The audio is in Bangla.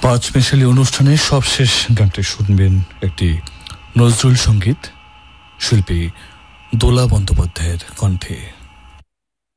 পাঁচ মিশালি অনুষ্ঠানে সবশেষ গানটি শুনবেন একটি নজরুল সঙ্গীত শিল্পী দোলা বন্দ্যোপাধ্যায়ের কণ্ঠে।